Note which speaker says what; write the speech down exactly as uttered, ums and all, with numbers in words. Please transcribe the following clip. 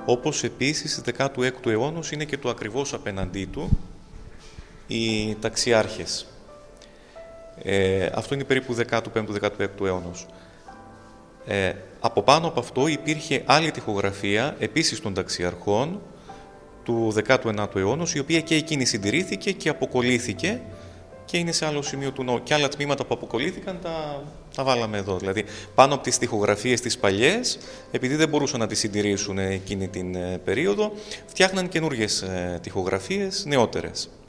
Speaker 1: όπως επίσης της δέκατου έκτου αιώνος είναι και το ακριβώς απέναντί του, οι ταξιάρχες. Ε, αυτό είναι περίπου δέκατου πέμπτου δέκατου έκτου αιώνος. Ε, από πάνω από αυτό υπήρχε άλλη τοιχογραφία, επίσης των ταξιαρχών, του δέκατου ένατου αιώνος, η οποία και εκείνη συντηρήθηκε και αποκολλήθηκε και είναι σε άλλο σημείο του νόμου. Και άλλα τμήματα που αποκολλήθηκαν τα, τα βάλαμε εδώ. Δηλαδή, πάνω από τις τοιχογραφίες τις παλιές, επειδή δεν μπορούσαν να τις συντηρήσουν εκείνη την περίοδο, φτιάχναν καινούργιες τοιχογραφίες νεότερες.